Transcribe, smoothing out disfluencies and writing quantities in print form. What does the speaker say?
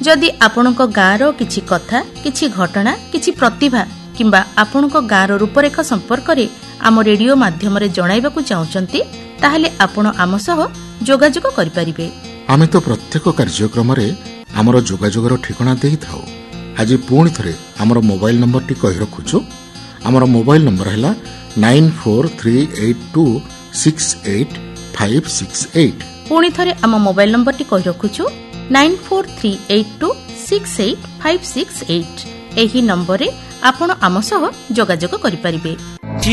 जदि आपणक गाँवर किछि कथा किछि घटना किछि प्रतिभा किंबा आपणक गाँवर रूपरेख संपर्क रे आम रेडियो माध्यम रे जणाइबाकू चाहुचंती ताहले आपण आम सह जोगाजोग करि परिबे। आमे तो प्रत्येक कार्यक्रम रे हमर जोगाजोगर ठिकाना देई थाउ। आज पुणी थरे हमर मोबाइल नंबर टी कहि रखुछु। हमर मोबाइल नंबर हैला 9438268568। पुणी थरे आम मोबाइल नंबर टी कहि रखुछु 9438268568। एही नंबर रे आपण आम सह जोगाजोग करि परिबे।